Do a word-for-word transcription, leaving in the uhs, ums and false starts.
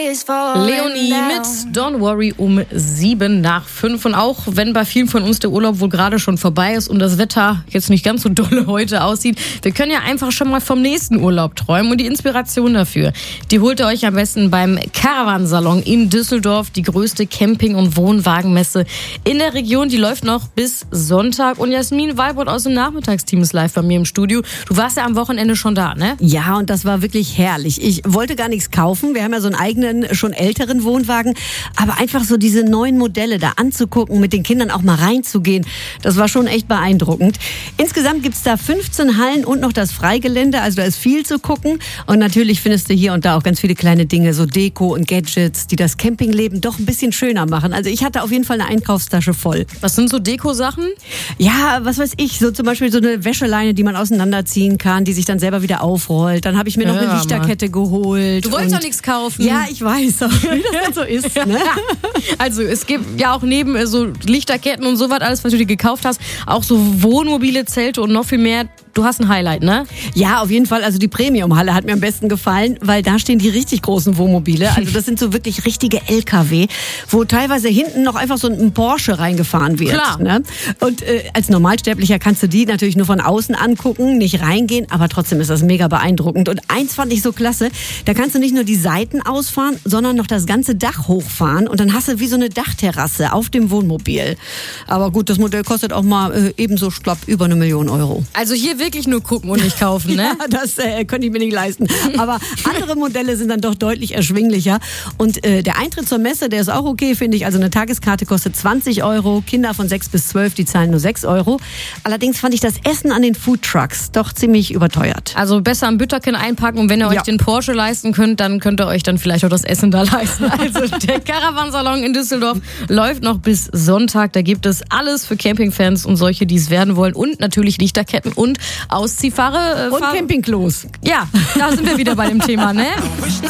Leonie mit Don't Worry um sieben nach fünf. Und auch wenn bei vielen von uns der Urlaub wohl gerade schon vorbei ist und das Wetter jetzt nicht ganz so dolle heute aussieht, wir können ja einfach schon mal vom nächsten Urlaub träumen. Und die Inspiration dafür, die holt ihr euch am besten beim Caravansalon in Düsseldorf, die größte Camping- und Wohnwagenmesse in der Region. Die läuft noch bis Sonntag. Und Jasmin Weibert aus dem Nachmittagsteam ist live bei mir im Studio. Du warst ja am Wochenende schon da, ne? Ja, und das war wirklich herrlich. Ich wollte gar nichts kaufen. Wir haben ja so einen eigenen, schon älteren Wohnwagen. Aber einfach so diese neuen Modelle da anzugucken, mit den Kindern auch mal reinzugehen, das war schon echt beeindruckend. Insgesamt gibt's da fünfzehn Hallen und noch das Freigelände. Also da ist viel zu gucken. Und natürlich findest du hier und da auch ganz viele kleine Dinge, so Deko und Gadgets, die das Campingleben doch ein bisschen schöner machen. Also ich hatte auf jeden Fall eine Einkaufstasche voll. Was sind so Deko-Sachen? Ja, was weiß ich, so zum Beispiel so eine Wäscheleine, die man auseinanderziehen kann, die sich dann selber wieder aufrollt. Dann habe ich mir noch Ja, eine Lichterkette geholt. Du wolltest doch nichts kaufen. Ja, ich weiß, auch, wie das dann so ist. Ne? Also es gibt ja auch neben äh, so Lichterketten und sowas, alles, was du dir gekauft hast, auch so Wohnmobile, Zelte und noch viel mehr. Du hast ein Highlight, ne? Ja, auf jeden Fall. Also die Premium-Halle hat mir am besten gefallen, weil da stehen die richtig großen Wohnmobile. Also das sind so wirklich richtige L K W, wo teilweise hinten noch einfach so ein Porsche reingefahren wird. Klar. Ne? Und äh, als Normalsterblicher kannst du die natürlich nur von außen angucken, nicht reingehen, aber trotzdem ist das mega beeindruckend. Und eins fand ich so klasse, da kannst du nicht nur die Seiten ausfahren, sondern noch das ganze Dach hochfahren und dann hast du wie so eine Dachterrasse auf dem Wohnmobil. Aber gut, das Modell kostet auch mal äh, ebenso, ich glaube, über eine Million Euro. Also hier wirklich nur gucken und nicht kaufen, ne? Ja, das äh, könnte ich mir nicht leisten. Aber andere Modelle sind dann doch deutlich erschwinglicher. Und äh, der Eintritt zur Messe, der ist auch okay, finde ich. Also eine Tageskarte kostet zwanzig Euro. Kinder von sechs bis zwölf, die zahlen nur sechs Euro. Allerdings fand ich das Essen an den Foodtrucks doch ziemlich überteuert. Also besser am Bütterken einpacken und wenn ihr euch Ja. den Porsche leisten könnt, dann könnt ihr euch dann vielleicht auch das Essen da leisten. Also der Caravansalon in Düsseldorf läuft noch bis Sonntag. Da gibt es alles für Campingfans und solche, die es werden wollen. Und natürlich Lichterketten und Ausziehfahrer. Äh, Und Fahr- Campingklos. Ja, da sind wir wieder bei dem Thema, ne?